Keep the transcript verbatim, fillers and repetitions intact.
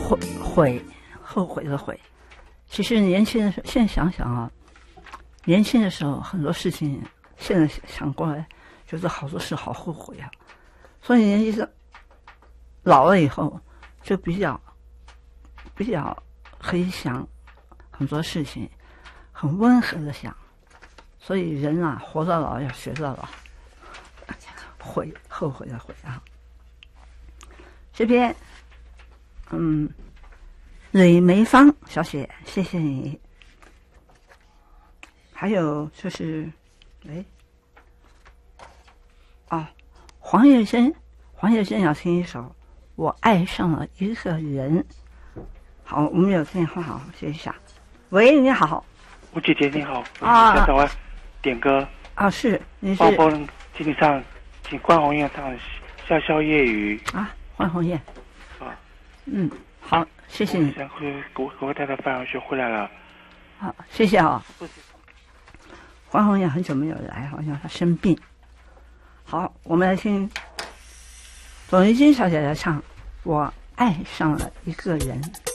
悔悔后悔的悔。其实年轻的时候，现在想想啊，年轻的时候很多事情，现在想过来，觉得好多事好后悔啊。所以年纪上老了以后，就比较比较可以想很多事情，很温和的想。所以人啊，活到老要学到老，悔后悔的悔啊。这边，嗯，蕊梅芳小姐，谢谢你。还有就是，哎，哦，黄月珍，黄月珍要听一首《我爱上了一个人》。好，我们有电话，好，谢谢一下。喂，你好。 吴姐姐你好， 啊， 想找我点歌啊，是，你是。 包包请你唱，请关宏燕唱《潇潇夜雨》 啊，关宏燕。 啊， 嗯，好，谢谢你。 然后给给我带到范文学回来了。 好，谢谢啊。关宏燕很久没有来，好像她生病。好，我们来听董玉金小姐来唱《我爱上了一个人》。